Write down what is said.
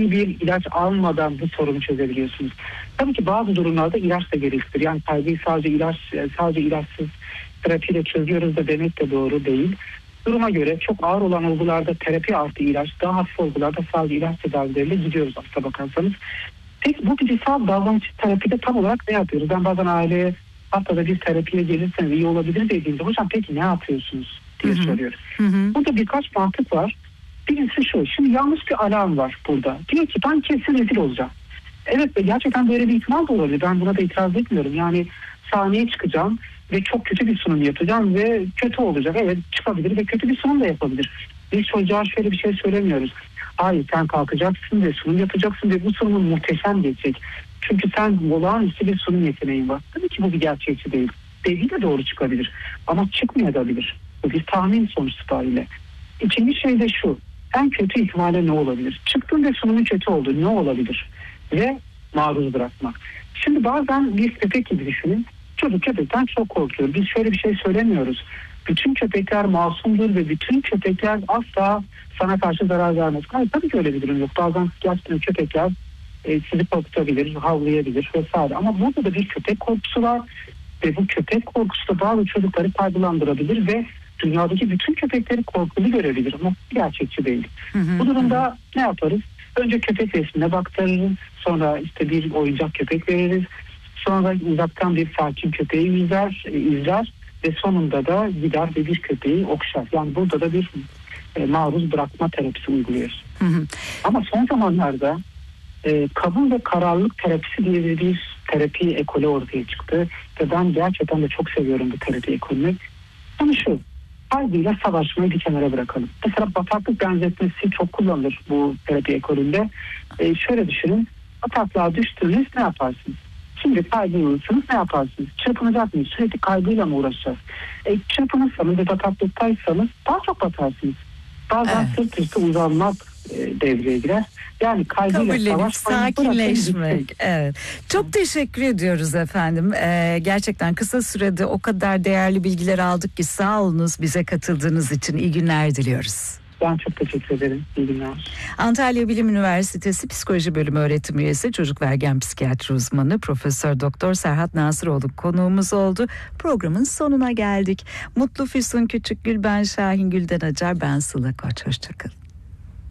herhangi bir ilaç almadan bu sorunu çözebiliyorsunuz. Tabii ki bazı durumlarda ilaç da gereklidir. Yani kaygıyı sadece ilaçsız terapiyle çözüyoruz da demek de doğru değil. Duruma göre çok ağır olan olgularda terapi artı ilaç, daha hafif olgularda sadece ilaç tedavileriyle gidiyoruz aslına bakarsanız. Peki bu bilgisayar davranış terapide tam olarak ne yapıyoruz? Ben bazen aileye haftada bir terapiye gelirseniz iyi olabilir dediğimde hocam peki ne yapıyorsunuz diye soruyoruz. Burada birkaç mantık var. Birincisi şu, şimdi yanlış bir alarm var burada. Diyor ki ben kesin rezil olacağım. Evet gerçekten böyle bir ihtimal de olabilir. Ben buna da itiraz etmiyorum. Yani sahneye çıkacağım ve çok kötü bir sunum yapacağım ve kötü olacak. Evet çıkabilir ve kötü bir sunum da yapabilir. Biz çocuğa şöyle bir şey söylemiyoruz. Hayır sen kalkacaksın ve sunum yapacaksın ve bu sunumun muhteşem geçecek. Çünkü sen olağanüstü bir sunum yeteneğin var. Tabii ki bu bir gerçekçi değil. Belki de doğru çıkabilir. Ama çıkmayabilir. Bu bir tahmin sonuç itibariyle. İkinci şey de şu. En kötü ihtimalle ne olabilir? Çıktın ve sunumun kötü oldu. Ne olabilir? Ve maruz bırakmak. Şimdi bazen bir köpek gibi düşünün. Çocuk köpekten çok korkuyor. Biz şöyle bir şey söylemiyoruz. Bütün köpekler masumdur ve bütün köpekler asla sana karşı zarar vermez. Hayır, tabii ki öyle bir durum yok. Bazen gerçekten köpekler sizi korkutabilir, havlayabilir vesaire. Ama burada da bir köpek korkusu var. Ve bu köpek korkusu da bazı çocukları kaygılandırabilir ve dünyadaki bütün köpekleri korkulu görebilir ama gerçekçi değil. Bu durumda ne yaparız? Önce köpek resmine baktırırız. Sonra işte bir oyuncak köpek veririz. Sonra uzaktan bir sakin köpeği izler ve sonunda da gider ve bir köpeği okşar. Yani burada da bir maruz bırakma terapisi uyguluyoruz. Ama son zamanlarda kabul ve kararlılık terapisi diye bir terapi ekolü ortaya çıktı. Ve ben gerçekten de çok seviyorum bu terapi ekolünü. Ama şu, kaygıyla savaşmayı bir kenara bırakalım. Mesela bataklık benzetmesi çok kullanılır bu terapi ekolünde. Şöyle düşünün, bataklığa düştüğünüz ne yaparsınız? Şimdi kaygılısınız ne yaparsınız? Çırpınacak mıyız? Sürekli kaygıyla mı uğraşacağız? Çırpınırsanız ve bataklıktaysanız daha çok batarsınız. Bazen sırt üstü uzanmak devreye girer. Yani kaygıyla sakinleşmek. Evet. Çok teşekkür ediyoruz efendim. Gerçekten kısa sürede o kadar değerli bilgiler aldık ki sağ olunuz bize katıldığınız için. İyi günler diliyoruz. Ben çok teşekkür ederim. İyi günler. Antalya Bilim Üniversitesi Psikoloji Bölümü öğretim üyesi, çocuk ve ergen psikiyatri uzmanı Profesör Doktor Serhat Nasıroğlu konuğumuz oldu. Programın sonuna geldik. Mutlu Füsun Küçükgül, ben Şahin Gülden Acar, ben Sıla Koç. Hoşçakalın.